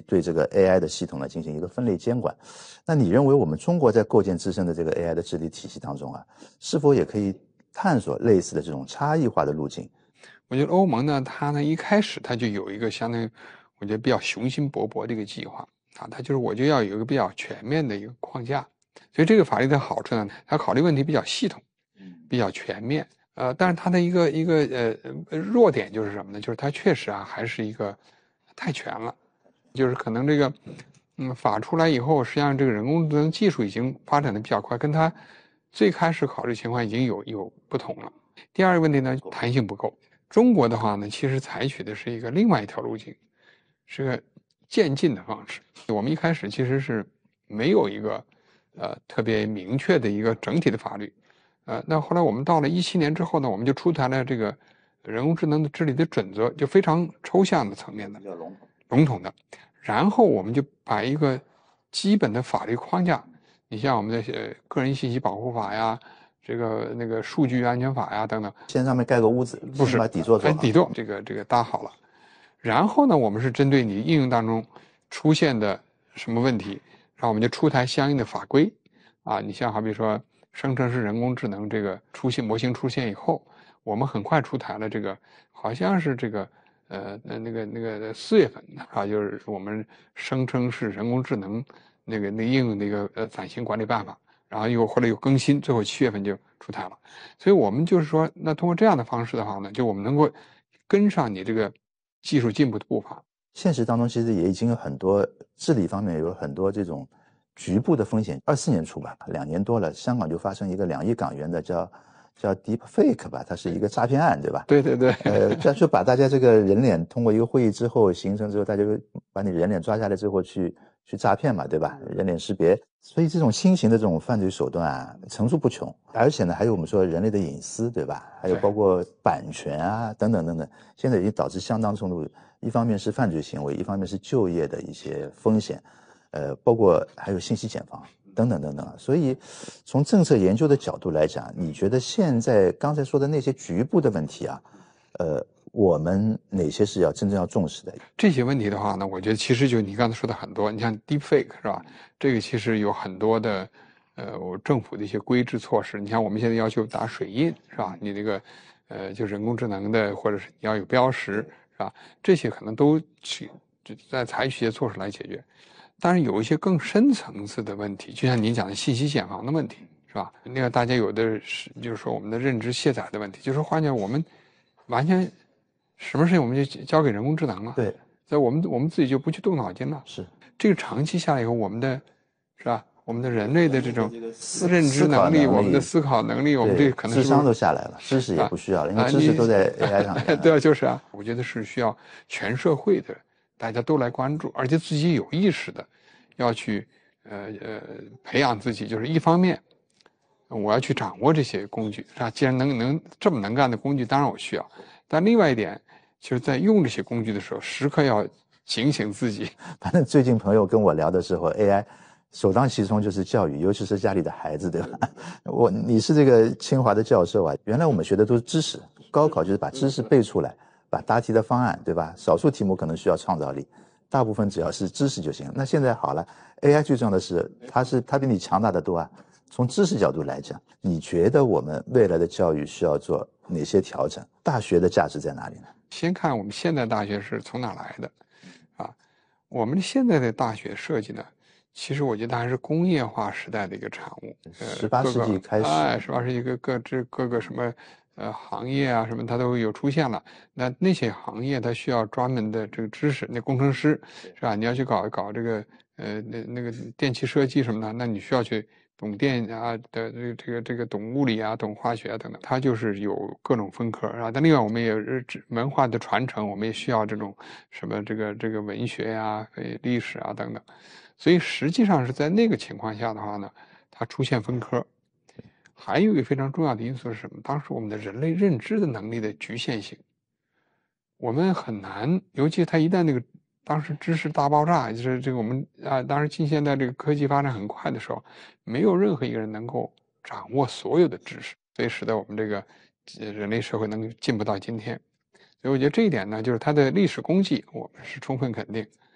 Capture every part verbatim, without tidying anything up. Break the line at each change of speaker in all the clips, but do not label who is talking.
对这个 A I 的系统呢进行一个分类监管。那你认为我们中国在构建自身的这个 A I 的治理体系当中啊，是否也可以探索类似的这种差异化的路径？
我觉得欧盟呢，它呢一开始它就有一个相当于我觉得比较雄心勃勃的一个计划啊，它就是我就要有一个比较全面的一个框架。所以这个法律的好处呢，它考虑问题比较系统，比较全面。呃，但是它的一个一个呃弱点就是什么呢？就是它确实啊还是一个太全了，就是可能这个嗯法出来以后，实际上这个人工智能技术已经发展的比较快，跟它最开始考虑情况已经有有不同了。第二个问题呢，弹性不够。中国的话呢，其实采取的是一个另外一条路径，是个渐进的方式。我们一开始其实是没有一个呃特别明确的一个整体的法律，呃，那后来我们到了一七年之后呢，我们就出台了这个人工智能的治理的准则，就非常抽象的层面的、笼统的，然后我们就把一个基本的法律框架，你像我们的呃个人信息保护法呀。这个那个数据安全法呀等等，
先上面盖个屋子，
不是
把底座做好，
底座这个这个搭好了，然后呢，我们是针对你应用当中出现的什么问题，然后我们就出台相应的法规啊。你像好比说生成式人工智能这个出现模型出现以后，我们很快出台了这个，好像是这个呃那个那个四月份啊，就是我们生成式人工智能那个那应用的一个呃暂行管理办法。然后又后来又更新，最后七月份就出台了。所以我们就是说，那通过这样的方式的话呢，就我们能够跟上你这个技术进步的步伐。
现实当中其实也已经有很多治理方面有很多这种局部的风险。二四年初吧，两年多了，香港就发生一个两亿港元的叫叫 Deepfake 吧，它是一个诈骗案，对吧？
对对对。
呃，就就把大家这个人脸通过一个会议之后形成之后，大家就把你人脸抓下来之后去去诈骗嘛，对吧？人脸识别。所以这种新型的这种犯罪手段啊，层出不穷。而且呢，还有我们说人类的隐私，对吧？还有包括版权啊，等等等等，现在已经导致相当程度，一方面是犯罪行为，一方面是就业的一些风险，呃，包括还有信息茧房等等等等。所以，从政策研究的角度来讲，你觉得现在刚才说的那些局部的问题啊，呃，我们哪些是要真正要重视的？
这些问题的话呢，我觉得其实就你刚才说的很多，你像 Deepfake 是吧？这个其实有很多的，呃，我政府的一些规制措施。你像我们现在要求打水印是吧？你这个，呃，就人工智能的，或者是你要有标识是吧？这些可能都去就在采取一些措施来解决。当然有一些更深层次的问题，就像您讲的信息茧房的问题是吧？那个大家有的是就是说我们的认知卸载的问题，就是换句话我们完全。什么事情我们就交给人工智能了？
对，
所以我们我们自己就不去动脑筋了。
是
这个长期下来以后，我们的，是吧？我们的人类的这种认知能力、我们的思考能力，我们这可能
智商都下来了，知识也不需要了，因为知识都在 A I 上面。
对啊，就是啊，我觉得是需要全社会的大家都来关注，而且自己有意识的要去呃呃培养自己，就是一方面。我要去掌握这些工具，是吧？既然能能这么能干的工具，当然我需要。但另外一点，就是在用这些工具的时候，时刻要警醒自己。
反正最近朋友跟我聊的时候 ，A I 首当其冲就是教育，尤其是家里的孩子，对吧？我你是这个清华的教授啊，原来我们学的都是知识，高考就是把知识背出来，把答题的方案，对吧？少数题目可能需要创造力，大部分只要是知识就行。那现在好了 ，A I 最重要的是，它是它比你强大的多啊。从知识角度来讲，你觉得我们未来的教育需要做哪些调整？大学的价值在哪里呢？
先看我们现在大学是从哪来的，啊，我们现在的大学设计呢，其实我觉得还是工业化时代的一个产物。
十八世纪开始，
哎，十八世纪各各这各个什么呃行业啊什么，它都有出现了。那那些行业它需要专门的这个知识，那工程师是吧？你要去搞搞这个呃那那个电气设计什么的，那你需要去。懂电啊的这个这个这个懂物理啊，懂化学啊等等，它就是有各种分科啊。但另外，我们也是文化的传承，我们也需要这种什么这个这个文学呀、历史啊等等。所以实际上是在那个情况下的话呢，它出现分科。还有一个非常重要的因素是什么？当时我们的人类认知的能力的局限性，我们很难，尤其它一旦那个。当时知识大爆炸，就是这个我们啊，当时近现代这个科技发展很快的时候，没有任何一个人能够掌握所有的知识，所以使得我们这个人类社会能进步到今天。所以我觉得这一点呢，就是它的历史功绩，我们是充分肯定。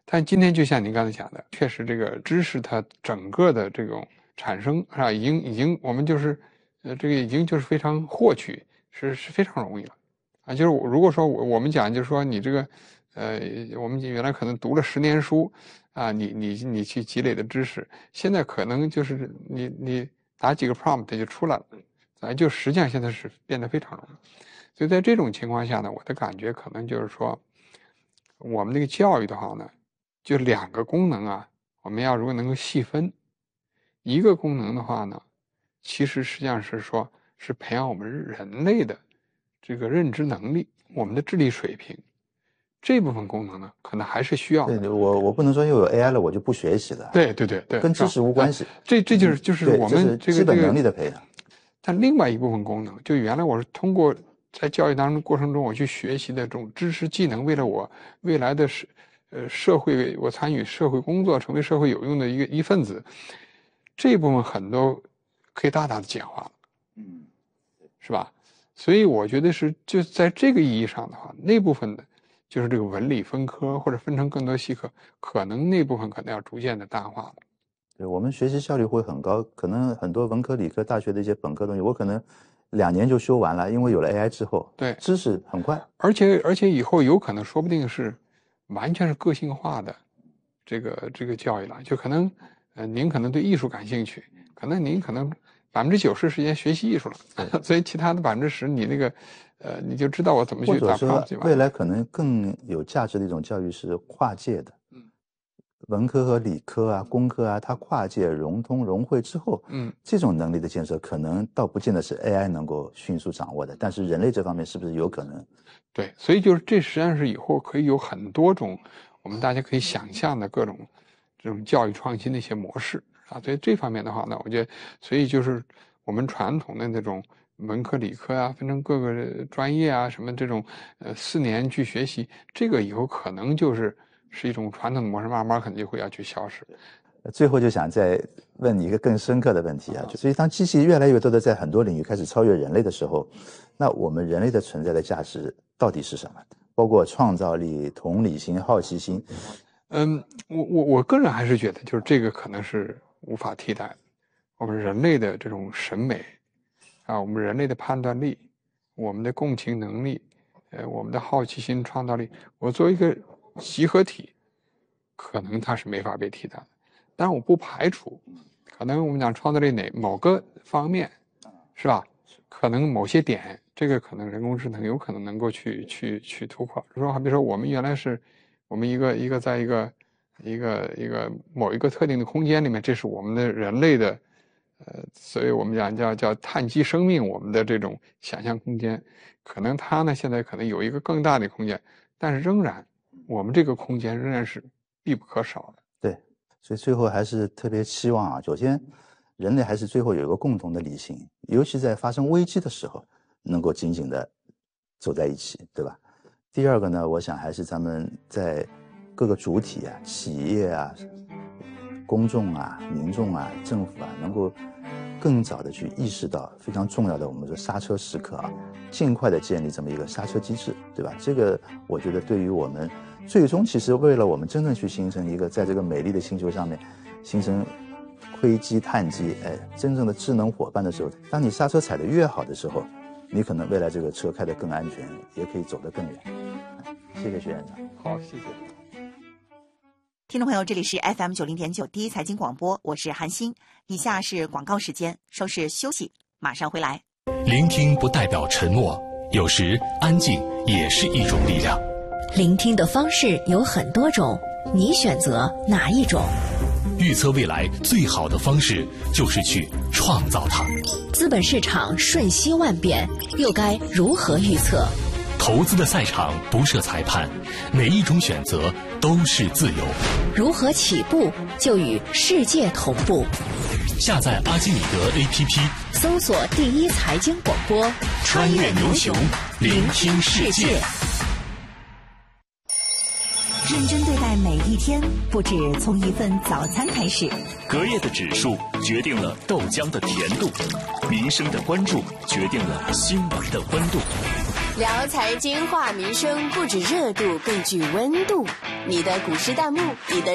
但今天就像您刚才讲的，确实这个知识它整个的这种产生是吧，已经已经我们就是呃这个已经就是非常获取是是非常容易了啊。就是我如果说我我们讲就是说你这个呃我们原来可能读了十年书啊，你你你去积累的知识，现在可能就是你你打几个 prompt 就出来了，啊，就实际上现在是变得非常容易。所以在这种情况下呢，我的感觉可能就是说，我们这个教育的话呢，就两个功能啊，我们要如果能够细分，一个功能的话呢，其实实际上是说是培养我们人类的这个认知能力，我们的智力水平。这部分功能呢，可能还是需要的。
对，我我不能说又有 A I 了我就不学习了。
对对对对，
跟知识无关系。
啊、这这就是就是我们这个
基本能力的培养。
但另外一部分功能，就原来我是通过在教育当中过程中我去学习的这种知识技能，为了我未来的社呃社会，我参与社会工作，成为社会有用的一个一份子，这一部分很多可以大大的简化了，嗯，是吧？所以我觉得是就在这个意义上的话，那部分的。就是这个文理分科或者分成更多细科，可能那部分可能要逐渐的淡化了。
对，我们学习效率会很高，可能很多文科、理科大学的一些本科东西，我可能两年就修完了，因为有了 A I 之后，
对，
知识很快，
而且而且以后有可能说不定是完全是个性化的这个这个教育了，就可能呃您可能对艺术感兴趣，可能您可能百分之九十时间学习艺术了，所以其他的百分之十你那个。呃，你就知道我怎么去打 prompt
或者说未来可能更有价值的一种教育是跨界的，嗯，文科和理科啊、工科啊，它跨界融通融汇之后，嗯，这种能力的建设可能倒不见得是 A I 能够迅速掌握的，但是人类这方面是不是有可能？
对，所以就是这实际上是以后可以有很多种我们大家可以想象的各种这种教育创新的一些模式啊。所以这方面的话呢，我觉得，所以就是我们传统的那种。文科、理科啊，分成各个专业啊，什么这种，呃，四年去学习，这个以后可能就是是一种传统的模式，慢慢可能就会要去消失。
最后就想再问你一个更深刻的问题啊，所以当机器越来越多的在很多领域开始超越人类的时候，那我们人类的存在的价值到底是什么？包括创造力、同理心、好奇心。
嗯，我我我个人还是觉得，就是这个可能是无法替代的。我们人类的这种审美。啊，我们人类的判断力，我们的共情能力，呃，我们的好奇心、创造力，我作为一个集合体，可能它是没法被替代的。但我不排除，可能我们讲创造力哪某个方面，是吧？可能某些点，这个可能人工智能有可能能够去去去突破。比如说，好比说我们原来是，我们一个一个在一个一个一个某一个特定的空间里面，这是我们的人类的。呃，所以我们讲叫叫碳基生命，我们的这种想象空间，可能它呢现在可能有一个更大的空间，但是仍然，我们这个空间仍然是必不可少的。
对，所以最后还是特别期望啊，首先，人类还是最后有一个共同的理性，尤其在发生危机的时候，能够紧紧的走在一起，对吧？第二个呢，我想还是咱们在各个主体啊、企业啊。公众啊、民众啊、政府啊，能够更早的去意识到非常重要的我们说刹车时刻啊，尽快的建立这么一个刹车机制，对吧？这个我觉得对于我们最终其实为了我们真正去形成一个在这个美丽的星球上面形成硅基、碳基，哎，真正的智能伙伴的时候，当你刹车踩得越好的时候，你可能未来这个车开得更安全，也可以走得更远。谢谢徐院长。
好，谢谢。
听众朋友，这里是 F M 九零点九第一财经广播，我是韩欣。以下是广告时间，稍事休息，马上回来。
聆听不代表沉默，有时安静也是一种力量。
聆听的方式有很多种，你选择哪一种？
预测未来最好的方式就是去创造它。
资本市场瞬息万变，又该如何预测？
投资的赛场不设裁判，每一种选择都是自由。
如何起步就与世界同步？
下载阿基米德 A P P，
搜索第一财经广播，
穿越牛熊，聆听世界。
认真对待每一天，不止从一份早餐开始。
隔夜的指数决定了豆浆的甜度，民生的关注决定了新闻的温度。
聊财经话民生，不止热度，更具温度。你的股市弹幕，你的